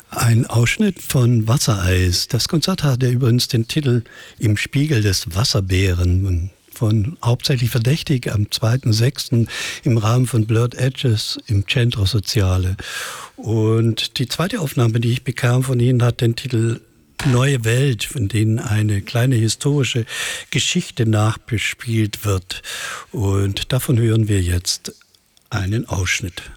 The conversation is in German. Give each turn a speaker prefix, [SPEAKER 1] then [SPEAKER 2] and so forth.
[SPEAKER 1] Ein Ausschnitt von Wassereis. Das Konzert hatte übrigens den Titel Im Spiegel des Wasserbären, von Hauptsächlich Verdächtig am 2.6. im Rahmen von Blurred Edges im Centro Soziale. Und die zweite Aufnahme, die ich bekam von Ihnen, hat den Titel Neue Welt, in denen eine kleine historische Geschichte nachgespielt wird. Und davon hören wir jetzt einen Ausschnitt.